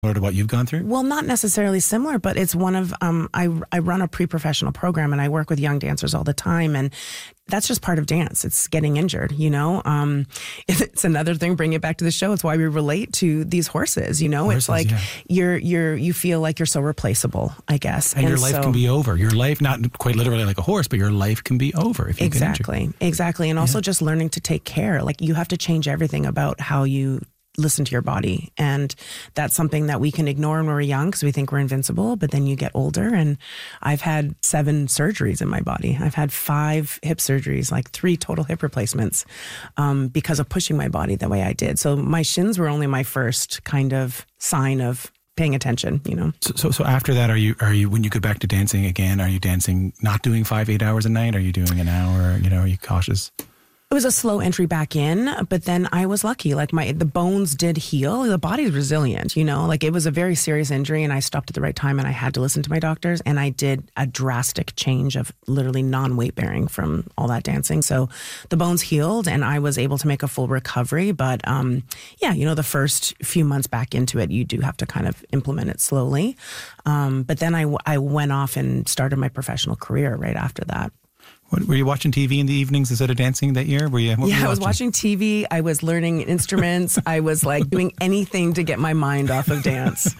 to what you've gone through? Well, not necessarily similar, but it's one of, I run a pre-professional program and I work with young dancers all the time. And that's just part of dance. It's getting injured, you know? It's another thing, bring it back to the show. It's why we relate to these horses, you know? It's like you feel like you're so replaceable, I guess. And your life can be over. Your life, not quite literally like a horse, but your life can be over if you get injured. Exactly. And also just learning to take care. Like you have to change everything about how you listen to your body. And that's something that we can ignore when we're young because we think we're invincible, but then you get older. And I've had 7 surgeries in my body. I've had 5 hip surgeries, like 3 total hip replacements because of pushing my body the way I did. So my shins were only my first kind of sign of paying attention, you know. So after that, are you when you go back to dancing again, are you dancing, not doing 5-8 hours a night? Are you doing an hour? You know, are you cautious? It was a slow entry back in, but then I was lucky. Like the bones did heal. The body's resilient, you know, like it was a very serious injury and I stopped at the right time and I had to listen to my doctors and I did a drastic change of literally non-weight bearing from all that dancing. So the bones healed and I was able to make a full recovery. But you know, the first few months back into it, you do have to kind of implement it slowly. But then I went off and started my professional career right after that. What, were you watching TV in the evenings instead of dancing that year? I was watching TV. I was learning instruments. I was like doing anything to get my mind off of dance.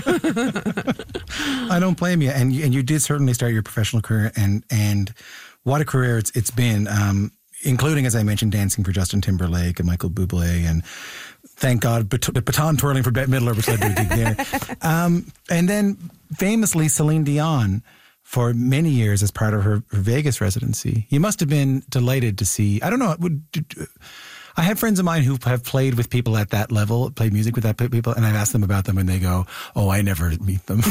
I don't blame you. And you did certainly start your professional career, and what a career it's been, including, as I mentioned, dancing for Justin Timberlake and Michael Bublé, and thank God, baton twirling for Bette Midler, which led to a gig there. And then famously Celine Dion for many years as part of her Vegas residency. You must have been delighted to see, I don't know, I have friends of mine who have played with people at that level, played music with that people, and I've asked them about them, and they go, "Oh, I never meet them.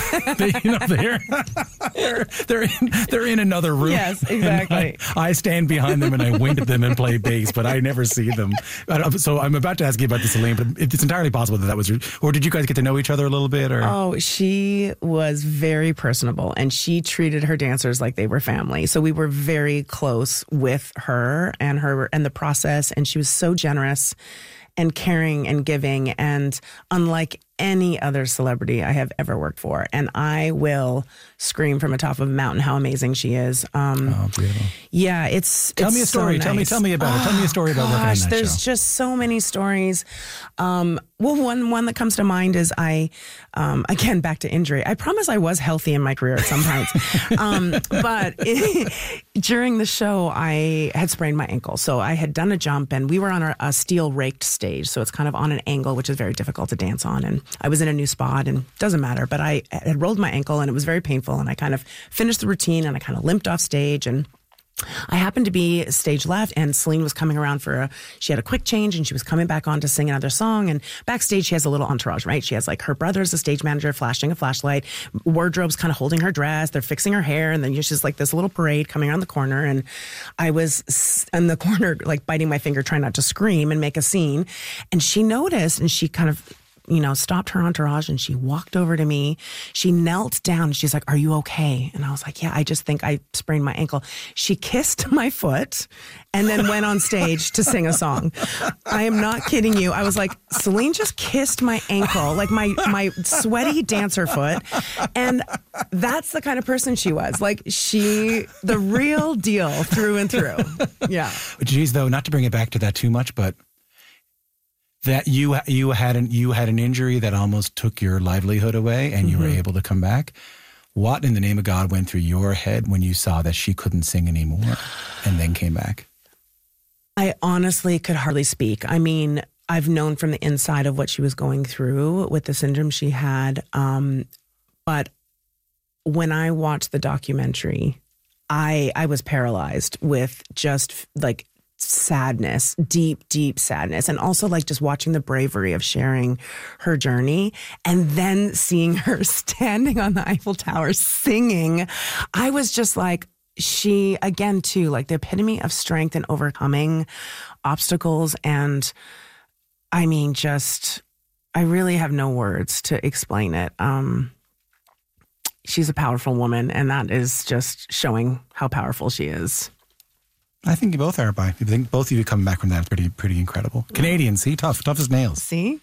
they're in another room." Yes, exactly. I stand behind them and I wink at them and play bass, but I never see them. So I'm about to ask you about the Celine, but it's entirely possible that was, or did you guys get to know each other a little bit? Or she was very personable, and she treated her dancers like they were family. So we were very close with her and the process, and she was so generous and caring and giving, and unlike any other celebrity I have ever worked for. And I will scream from the top of a mountain how amazing she is. Beautiful. Yeah, Tell me a story. So nice. Tell me about her. Tell me a story about working on that there's show. just so many stories. Well, one that comes to mind is again, back to injury. I promise I was healthy in my career at some points. But during the show, I had sprained my ankle. So I had done a jump, and we were on a steel raked stage. So it's kind of on an angle, which is very difficult to dance on. And I was in a new spot, and it doesn't matter. But I had rolled my ankle, and it was very painful. And I kind of finished the routine, and I kind of limped off stage, and I happened to be stage left, and Celine was coming around she had a quick change, and she was coming back on to sing another song. And backstage, she has a little entourage, right? She has like her brother's the stage manager flashing a flashlight, wardrobe's kind of holding her dress, they're fixing her hair, and then she's like this little parade coming around the corner. And I was in the corner, like biting my finger, trying not to scream and make a scene. And she noticed, and she kind of, stopped her entourage, and she walked over to me. She knelt down, and she's like, "Are you okay?" And I was like, "Yeah, I just think I sprained my ankle." She kissed my foot and then went on stage to sing a song. I am not kidding you. I was like, Celine just kissed my ankle, like my sweaty dancer foot. And that's the kind of person she was. Like the real deal through and through. Yeah. Geez, though, not to bring it back to that too much, but that you had an injury that almost took your livelihood away, and you were able to come back. What in the name of God went through your head when you saw that she couldn't sing anymore and then came back? I honestly could hardly speak. I mean, I've known from the inside of what she was going through with the syndrome she had. But when I watched the documentary, I was paralyzed with just like sadness, deep sadness, and also like just watching the bravery of sharing her journey, and then seeing her standing on the Eiffel Tower singing. I was just like, she, again, too, like the epitome of strength and overcoming obstacles. And I mean, I really have no words to explain it. She's a powerful woman, and that is just showing how powerful she is. I think you both are. I think both of you coming back from that is pretty incredible. Canadians, see, tough as nails. See?